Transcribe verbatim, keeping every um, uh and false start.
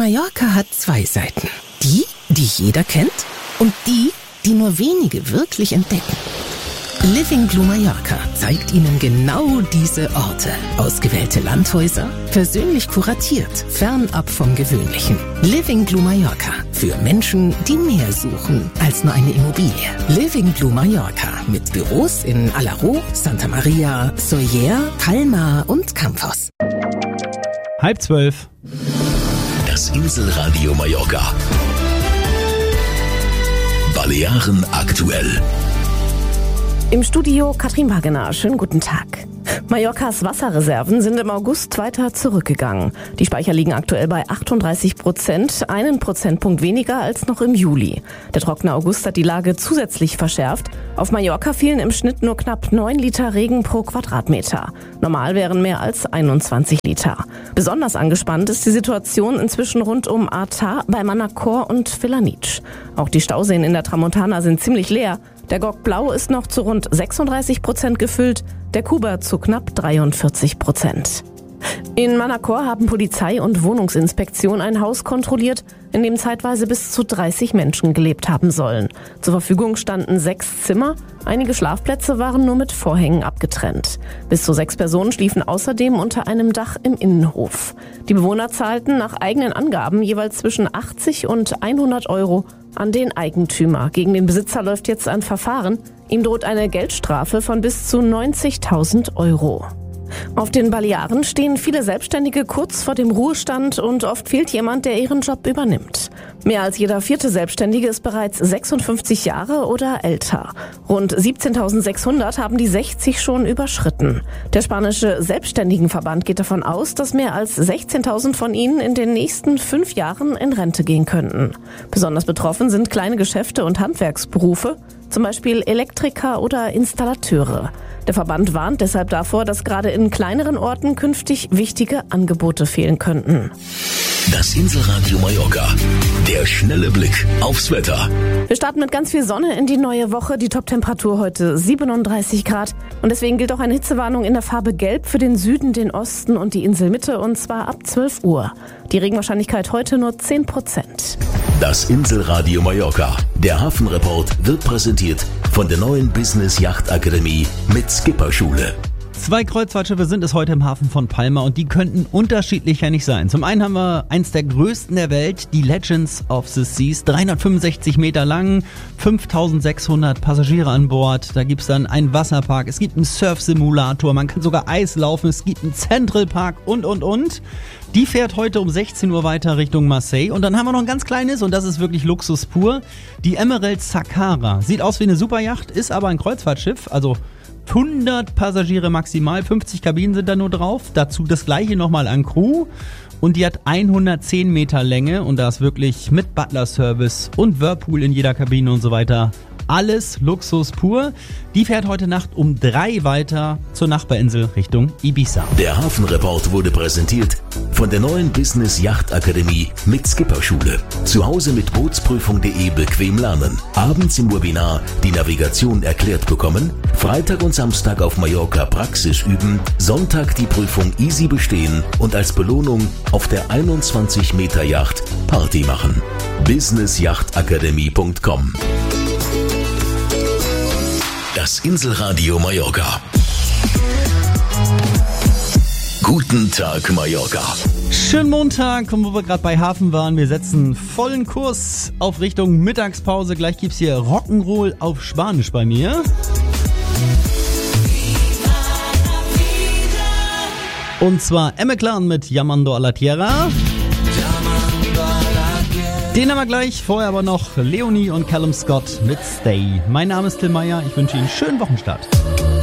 Mallorca hat zwei Seiten. Die, die jeder kennt und die, die nur wenige wirklich entdecken. Living Blue Mallorca zeigt Ihnen genau diese Orte. Ausgewählte Landhäuser, persönlich kuratiert, fernab vom Gewöhnlichen. Living Blue Mallorca. Für Menschen, die mehr suchen als nur eine Immobilie. Living Blue Mallorca. Mit Büros in Alaró, Santa Maria, Sóller, Palma und Campos. Halb zwölf. Das Inselradio Mallorca. Balearen aktuell. Im Studio Katrin Wagener. Schönen guten Tag. Mallorcas Wasserreserven sind im August weiter zurückgegangen. Die Speicher liegen aktuell bei achtunddreißig Prozent, einen Prozentpunkt weniger als noch im Juli. Der trockene August hat die Lage zusätzlich verschärft. Auf Mallorca fielen im Schnitt nur knapp neun Liter Regen pro Quadratmeter. Normal wären mehr als einundzwanzig Liter. Besonders angespannt ist die Situation inzwischen rund um Artà, bei Manacor und Felanitx. Auch die Stauseen in der Tramontana sind ziemlich leer. Der Gok Blau ist noch zu rund sechsunddreißig Prozent gefüllt, der Kuba zu knapp dreiundvierzig Prozent. In Manacor haben Polizei und Wohnungsinspektion ein Haus kontrolliert, in dem zeitweise bis zu dreißig Menschen gelebt haben sollen. Zur Verfügung standen sechs Zimmer, einige Schlafplätze waren nur mit Vorhängen abgetrennt. Bis zu sechs Personen schliefen außerdem unter einem Dach im Innenhof. Die Bewohner zahlten nach eigenen Angaben jeweils zwischen achtzig und hundert Euro an den Eigentümer. Gegen den Besitzer läuft jetzt ein Verfahren. Ihm droht eine Geldstrafe von bis zu neunzigtausend Euro. Auf den Balearen stehen viele Selbstständige kurz vor dem Ruhestand und oft fehlt jemand, der ihren Job übernimmt. Mehr als jeder vierte Selbstständige ist bereits sechsundfünfzig Jahre oder älter. Rund siebzehntausendsechshundert haben die sechzig schon überschritten. Der spanische Selbstständigenverband geht davon aus, dass mehr als sechzehntausend von ihnen in den nächsten fünf Jahren in Rente gehen könnten. Besonders betroffen sind kleine Geschäfte und Handwerksberufe, zum Beispiel Elektriker oder Installateure. Der Verband warnt deshalb davor, dass gerade in kleineren Orten künftig wichtige Angebote fehlen könnten. Das Inselradio Mallorca. Der schnelle Blick aufs Wetter. Wir starten mit ganz viel Sonne in die neue Woche. Die Toptemperatur heute siebenunddreißig Grad. Und deswegen gilt auch eine Hitzewarnung in der Farbe Gelb für den Süden, den Osten und die Inselmitte. Und zwar ab zwölf Uhr. Die Regenwahrscheinlichkeit heute nur zehn Prozent. Das Inselradio Mallorca. Der Hafenreport wird präsentiert von der neuen Business Yacht Akademie mit Skipperschule. Zwei Kreuzfahrtschiffe sind es heute im Hafen von Palma und die könnten unterschiedlicher nicht sein. Zum einen haben wir eins der größten der Welt, die Legends of the Seas, dreihundertfünfundsechzig Meter lang, fünftausendsechshundert Passagiere an Bord. Da gibt's dann einen Wasserpark, es gibt einen Surf-Simulator, man kann sogar Eis laufen, es gibt einen Central Park und, und, und. Die fährt heute um sechzehn Uhr weiter Richtung Marseille. Und dann haben wir noch ein ganz kleines, und das ist wirklich Luxus pur, die Emerald Sakara. Sieht aus wie eine Superjacht, ist aber ein Kreuzfahrtschiff, also hundert Passagiere maximal, fünfzig Kabinen sind da nur drauf. Dazu das gleiche nochmal an Crew. Und die hat hundertzehn Meter Länge und da ist wirklich mit Butler-Service und Whirlpool in jeder Kabine und so weiter. Alles Luxus pur. Die fährt heute Nacht um drei weiter zur Nachbarinsel Richtung Ibiza. Der Hafenreport wurde präsentiert von der neuen Business Yacht Akademie mit Skipperschule. Zu Hause mit Bootsprüfung punkt de bequem lernen. Abends im Webinar die Navigation erklärt bekommen. Freitag und Samstag auf Mallorca Praxis üben. Sonntag die Prüfung easy bestehen und als Belohnung auf der einundzwanzig Meter Yacht Party machen. business yacht akademie punkt com. Das Inselradio Mallorca. Guten Tag, Mallorca. Schönen Montag, und wo wir gerade bei Hafen waren, wir setzen vollen Kurs auf Richtung Mittagspause. Gleich gibt's hier Rock'n'Roll auf Spanisch bei mir. Und zwar Emma Clan mit Llamando a la Tierra. Den haben wir gleich, vorher aber noch Leonie und Callum Scott mit Stay. Mein Name ist Till Meyer, ich wünsche Ihnen einen schönen Wochenstart.